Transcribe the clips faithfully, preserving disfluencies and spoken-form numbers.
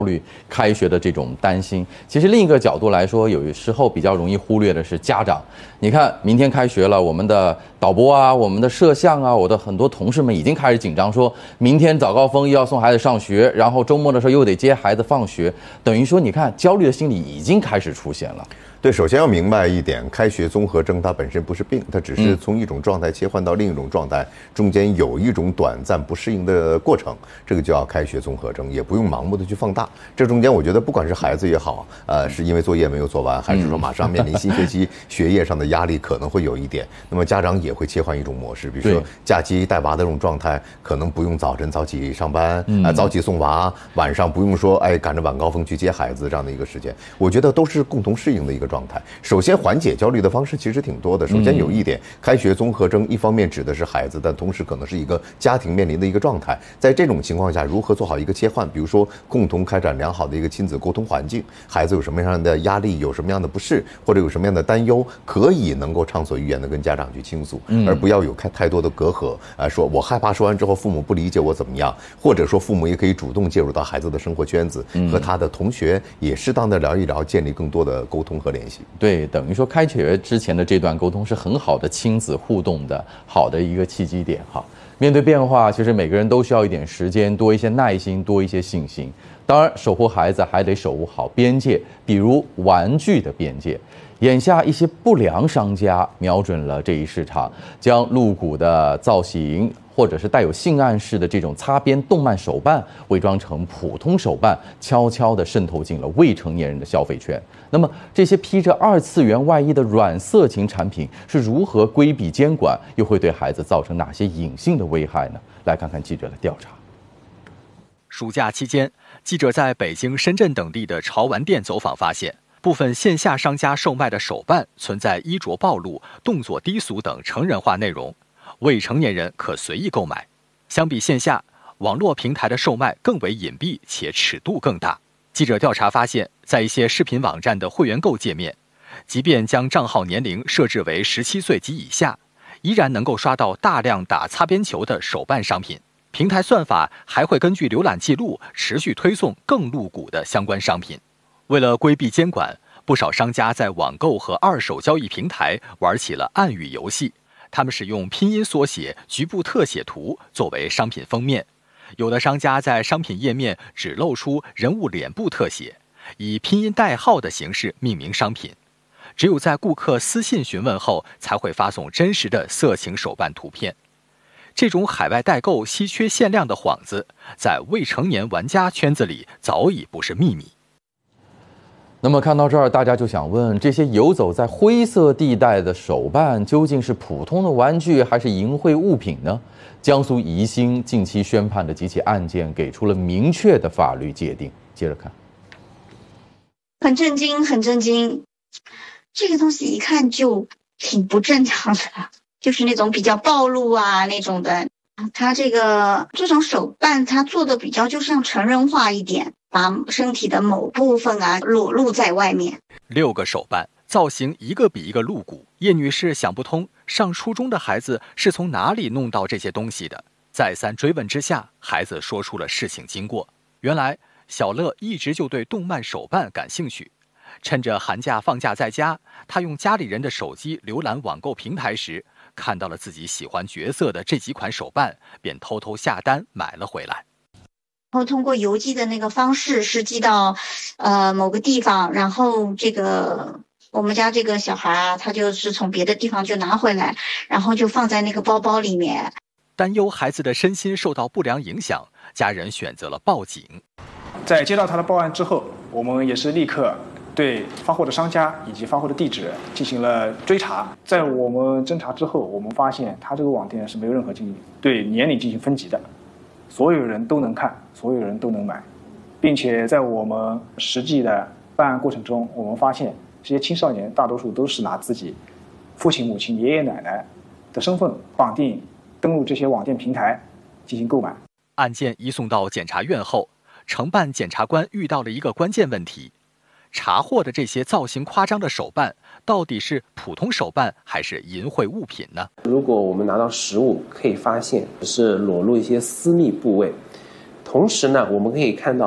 虑开学的这种担心。其实另一个角度来说，有时候比较容易忽略的是家长。你看，明天开学了，我们的导播啊，我们的摄像啊，我的很多同事们已经开始紧张，说明天早高峰又要送孩子上学，然后周末的时候又得接孩子放学，等于说，你看焦虑的心理已经开始出现了。 对，首先要明白一点，开学综合征它本身不是病，它只是从一种状态切换到另一种状态，中间有一种短暂不适应的过程，这个叫开学综合征，也不用盲目的去放大。这中间我觉得不管是孩子也好，呃，是因为作业没有做完，还是说马上面临新学期学业上的压力可能会有一点，那么家长也会切换一种模式，比如说假期带娃的这种状态，可能不用早晨早起上班，啊、呃，早起送娃，晚上不用说哎赶着晚高峰去接孩子这样的一个时间，我觉得都是共同适应的一个状态。首先缓解焦虑的方式其实挺多的。首先有一点，开学综合征一方面指的是孩子，但同时可能是一个家庭面临的一个状态。在这种情况下，如何做好一个切换？比如说，共同开展良好的一个亲子沟通环境，孩子有什么样的压力，有什么样的不适，或者有什么样的担忧，可以能够畅所欲言的跟家长去倾诉，而不要有开太多的隔阂。啊，说我害怕说完之后父母不理解我怎么样，或者说父母也可以主动介入到孩子的生活圈子，和他的同学也适当的聊一聊，建立更多的沟通和联系。 对，等于说开学之前的这段沟通是很好的亲子互动的好的一个契机点哈。面对变化，其实每个人都需要一点时间，多一些耐心，多一些信心。当然，守护孩子还得守护好边界，比如玩具的边界。眼下一些不良商家瞄准了这一市场，将露骨的造型或者是带有性暗示的这种擦边动漫手办伪装成普通手办，悄悄地渗透进了未成年人的消费圈。那么这些披着二次元外衣的软色情产品是如何规避监管，又会对孩子造成哪些隐性的危害呢？来看看记者的调查。 暑假期间，记者在北京、深圳等地的潮玩店走访发现，部分线下商家售卖的手办存在衣着暴露、动作低俗等成人化内容，未成年人可随意购买。相比线下，网络平台的售卖更为隐蔽且尺度更大。记者调查发现，在一些视频网站的会员购界面，即便将账号年龄设置为十七岁及以下，依然能够刷到大量打擦边球的手办商品。平台算法还会根据浏览记录持续推送更露骨的相关商品。为了规避监管，不少商家在网购和二手交易平台玩起了暗语游戏。他们使用拼音缩写、局部特写图作为商品封面，有的商家在商品页面只露出人物脸部特写，以拼音代号的形式命名商品。只有在顾客私信询问后，才会发送真实的色情手办图片。这种海外代购稀缺限量的幌子，在未成年玩家圈子里早已不是秘密。 那么看到这儿，大家就想问：这些游走在灰色地带的手办究竟是普通的玩具，还是淫秽物品呢？江苏宜兴近期宣判的几起案件给出了明确的法律界定。接着看， 很震惊，很震惊。这个东西一看就挺不正常的，就是那种比较暴露啊那种的。它这个这种手办，它做的比较就像成人化一点，把身体的某部分啊裸露在外面。 六个手办造型一个比一个露骨，叶女士想不通，上初中的孩子是从哪里弄到这些东西的？再三追问之下，孩子说出了事情经过。原来小乐一直就对动漫手办感兴趣，趁着寒假放假在家，他用家里人的手机浏览网购平台时，看到了自己喜欢角色的这几款手办，便偷偷下单买了回来。 然后通过邮寄的那个方式是寄到呃某个地方，然后这个我们家这个小孩啊，他就是从别的地方就拿回来，然后就放在那个包包里面。 担忧孩子的身心受到不良影响，家人选择了报警。 在接到他的报案之后，我们也是立刻对发货的商家以及发货的地址进行了追查。在我们侦查之后，我们发现他这个网店是没有任何进行对年龄进行分级的，所有人都能看，所有人都能买，并且在我们实际的办案过程中，我们发现这些青少年大多数都是拿自己父亲、母亲、爷爷奶奶的身份绑定登录这些网店平台进行购买。 案件移送到检察院后，承办检察官遇到了一个关键问题：查获的这些造型夸张的手办，到底是普通手办还是淫秽物品呢？ 如果我们拿到实物，可以发现是裸露一些私密部位，同时呢，我们可以看到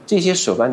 这些手办